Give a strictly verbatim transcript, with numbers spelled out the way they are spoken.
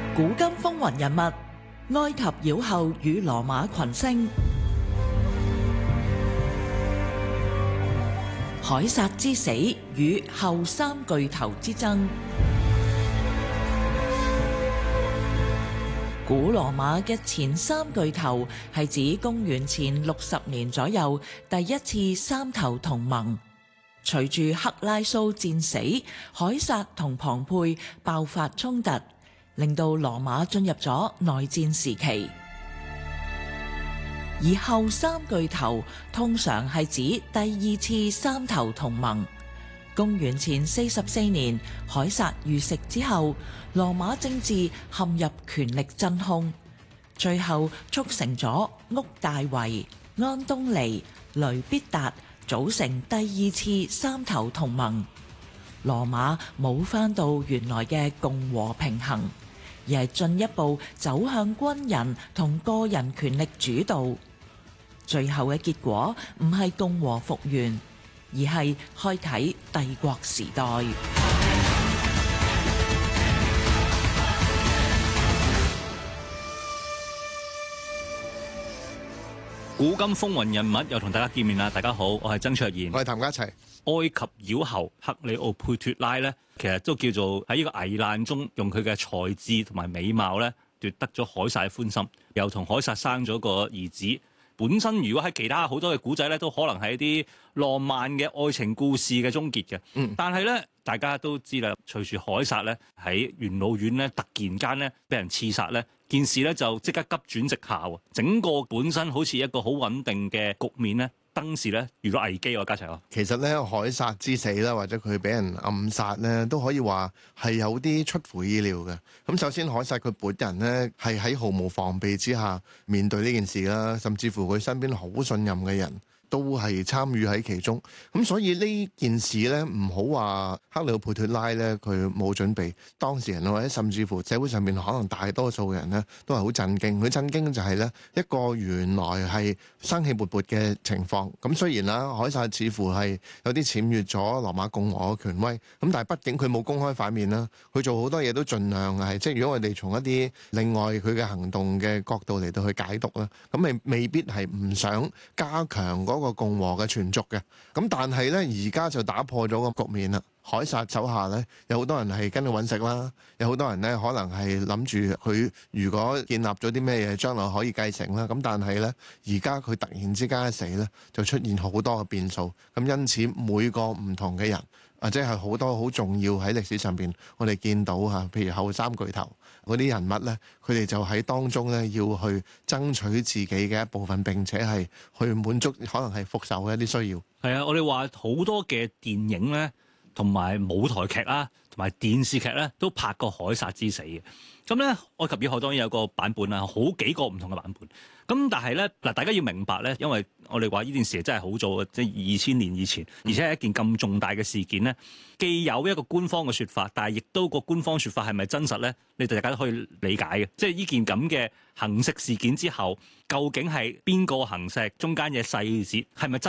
古今風雲人物，埃及妖后與羅馬群星，凱撒之死與後三巨頭之爭。古羅馬嘅前三巨頭係指公元前六十年左右第一次三頭同盟。隨住克拉蘇戰死，凱撒同龐培爆發衝突，令到羅馬進入咗內戰時期。而後三巨頭通常係指第二次三頭同盟。公元前四十四年，凱撒遇刺之後，羅馬政治陷入權力真空，最後促成咗屋大維、安東尼、雷必達組成第二次三頭同盟。羅馬冇返到原來嘅共和平衡，而係進一步走向軍人同個人權力主導。最後嘅結果唔係共和復原，而係開啟帝國時代。 古今風雲人物又同大家見面啦！大家好，我係曾卓然， 我係譚家齊。 埃及妖后克里奧佩脱拉咧，其實都叫做喺呢個危難中，用佢嘅才智同埋美貌咧，奪得咗凱撒嘅歡心，又同凱撒生咗個兒子。本身如果喺其他好多嘅古仔咧，都可能係一啲浪漫嘅愛情故事嘅終結嘅。嗯，但係咧，大家都知啦，隨住凱撒咧喺元老院咧突然間咧俾人刺殺咧，件事咧就即刻急轉直下喎。整個本身好似一個好穩定嘅局面咧，當時咧遇到危機喎，家齊啊。 其實咧，凱撒之死啦，或者佢俾人暗殺咧，都可以話係有啲出乎意料嘅。咁首先，凱撒佢本人咧係喺毫無防備之下面對呢件事啦，甚至乎佢身邊好信任嘅人都係參與喺其中。咁所以呢件事咧，唔好話克里奧佩脱拉咧佢冇準備，當事人或者甚至乎社會上面可能大多數人咧都係好震驚。佢震驚就係咧一個原來係生氣勃勃嘅情況。咁雖然啦，凱撒似乎係有啲僭越咗羅馬共和嘅權威，咁但係畢竟佢冇公開反面啦，佢做好多嘢都盡量係即係如果我哋從一啲另外佢嘅行動嘅角度嚟到去解讀啦，咁未未必係唔想加強嗰個共和嘅存續嘅。咁但係咧而家就打破咗個局面啦。凱撒手下咧有好多人係跟佢揾食啦，有好多人咧可能係諗住佢如果建立咗啲咩嘢，將來可以繼承啦。咁但係咧而家佢突然之間一死咧，就出現好多嘅變數。咁因此每個唔同嘅人，或者係好多好重要喺歷史上邊，我哋見到嚇，譬如後三巨頭嗰啲人物咧，佢哋就喺當中咧要去爭取自己嘅一部分，並且係去滿足可能係復仇嘅一啲需要。 係啊，我哋話好多嘅電影咧，同埋舞台劇啦，同埋電視劇咧，都拍過凱撒之死嘅。咁咧，埃及妖后當然有個版本啦，好幾個唔同嘅版本。咁但係咧，嗱，大家要明白咧，因為我哋話呢件事真係好早，即係二千年以前，而且係一件咁重大嘅事件咧，既有一個官方嘅説法，但係亦都個官方説法係咪真實咧？你哋大家都可以理解嘅。即係呢件咁嘅行刺事件之後，究竟係邊個行刺？中間嘅細節係咪真？